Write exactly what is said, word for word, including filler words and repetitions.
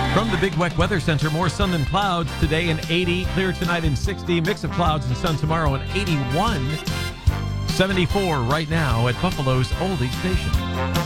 From the Big Weck Weather Center, more sun than clouds today and eighty, clear tonight and sixty, mix of clouds and sun tomorrow and eighty-one, seventy-four right now at Buffalo's Oldie Station.